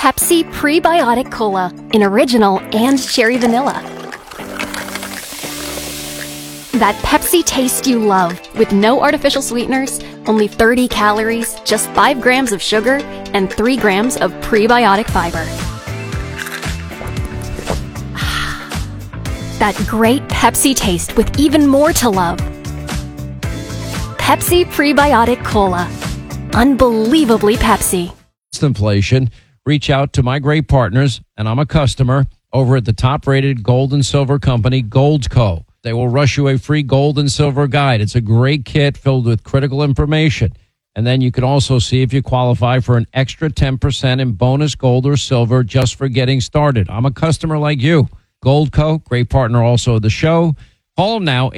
Pepsi Prebiotic Cola in original and cherry vanilla. That Pepsi taste you love, with no artificial sweeteners, only 30 calories, just 5 grams of sugar, and 3 grams of prebiotic fiber. That great Pepsi taste with even more to love. Pepsi Prebiotic Cola. Unbelievably Pepsi. Inflation, reach out to my great partners, and I'm a customer, over at the top-rated gold and silver company, Goldco. They will rush you a free gold and silver guide. It's a great kit filled with critical information. And then you can also see if you qualify for an extra 10% in bonus gold or silver just for getting started. I'm a customer like you. Goldco, great partner also of the show. Call them now,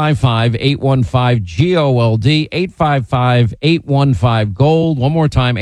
855-815-GOLD, 855-815-GOLD. One more time,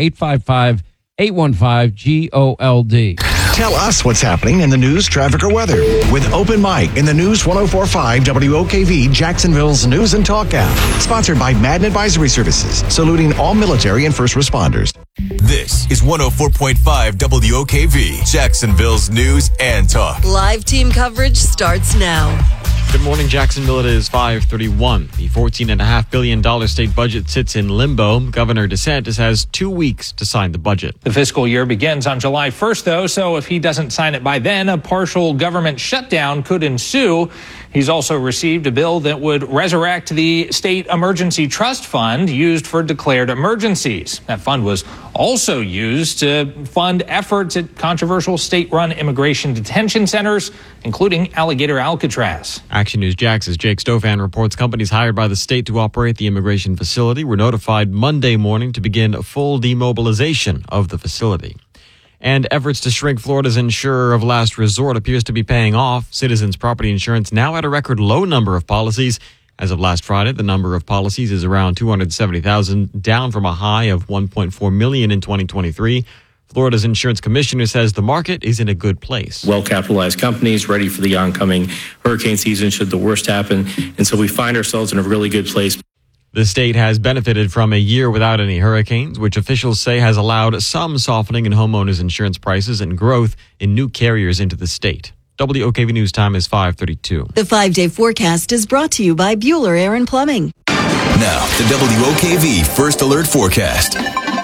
855-815-GOLD. Tell us what's happening in the news, traffic, or weather with Open Mic in the News 104.5 WOKV Jacksonville's News and Talk app. Sponsored by Madden Advisory Services, saluting all military and first responders. This is 104.5 WOKV Jacksonville's News and Talk. Live team coverage starts now. Good morning, Jacksonville. It is 5:31. The $14.5 billion state budget sits in limbo. Governor DeSantis has 2 weeks to sign the budget. The fiscal year begins on July 1st, though, so if he doesn't sign it by then, a partial government shutdown could ensue. He's also received a bill that would resurrect the state emergency trust fund used for declared emergencies. That fund was also used to fund efforts at controversial state-run immigration detention centers, including Alligator Alcatraz. Action News Jax's Jake Stofan reports companies hired by the state to operate the immigration facility were notified Monday morning to begin full demobilization of the facility. And efforts to shrink Florida's insurer of last resort appears to be paying off. Citizens Property Insurance now at a record low number of policies. As of last Friday, the number of policies is around 270,000, down from a high of 1.4 million in 2023. Florida's insurance commissioner says the market is in a good place. Well-capitalized companies ready for the oncoming hurricane season should the worst happen. And so we find ourselves in a really good place. The state has benefited from a year without any hurricanes, which officials say has allowed some softening in homeowners' insurance prices and growth in new carriers into the state. WOKV News Time is 5:32. The 5-day forecast is brought to you by Bueller Air and Plumbing. Now, the WOKV First Alert Forecast.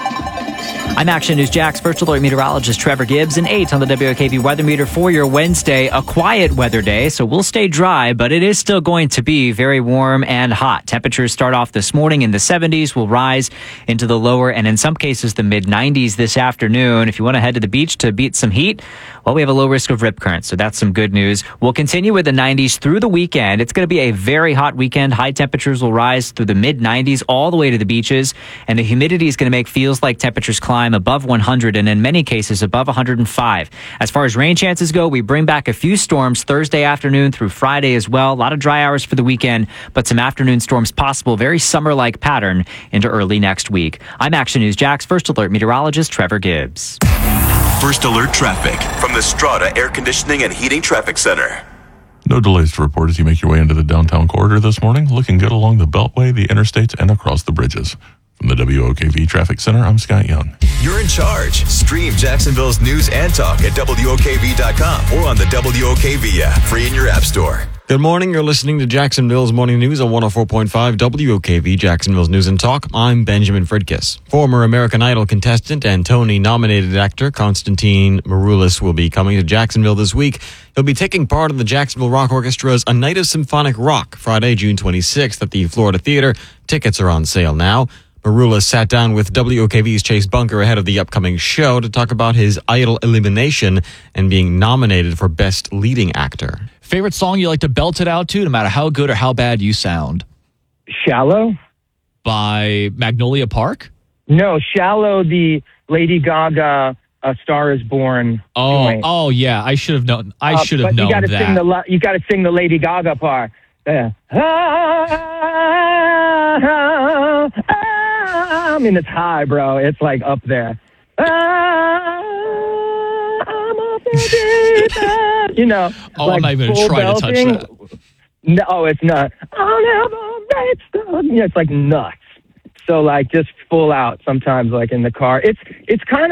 I'm Action News Jax First Alert meteorologist Trevor Gibbs, and 8 on the WOKV weather meter for your Wednesday. A quiet weather day, so we'll stay dry, but it is still going to be very warm and hot. Temperatures start off this morning in the 70s, will rise into the lower and in some cases the mid-90s this afternoon. If you want to head to the beach to beat some heat, well, we have a low risk of rip current, so that's some good news. We'll continue with the 90s through the weekend. It's going to be a very hot weekend. High temperatures will rise through the mid-90s all the way to the beaches, and the humidity is going to make feels like temperatures climb above 100 and in many cases above 105. As far as rain chances go, we bring back a few storms Thursday afternoon through Friday as well. A lot of dry hours for the weekend, but some afternoon storms possible. Very summer-like pattern into early next week. I'm Action News Jax First Alert meteorologist Trevor Gibbs. First Alert Traffic from the Strata Air Conditioning and Heating Traffic Center. No delays to report as you make your way into the downtown corridor this morning. Looking good along the Beltway, the interstates, and across the bridges. From the WOKV Traffic Center, I'm Scott Young. You're in charge. Stream Jacksonville's News and Talk at WOKV.com or on the WOKV app, free in your app store. Good morning. You're listening to Jacksonville's Morning News on 104.5 WOKV, Jacksonville's News and Talk. I'm Benjamin Fridkiss. Former American Idol contestant and Tony-nominated actor Konstantin Maroulis will be coming to Jacksonville this week. He'll be taking part in the Jacksonville Rock Orchestra's A Night of Symphonic Rock, Friday, June 26th at the Florida Theater. Tickets are on sale now. Maroulis sat down with WOKV's Chase Bunker ahead of the upcoming show to talk about his Idol elimination and being nominated for Best Leading Actor. Favorite song you like to belt it out to, no matter how good or how bad you sound? Shallow? By Magnolia Park? No, Shallow, the Lady Gaga A Star Is Born. Oh, yeah. I should have known. I should have known that. You got to sing the Lady Gaga part. I mean, it's high, bro. It's like up there. I'm up there, you know. Oh, like I'm not even going to try to touch that. No, it's not. I'll never make stuff. You know, it's like nuts. So, like, just full out sometimes, like in the car. It's kind of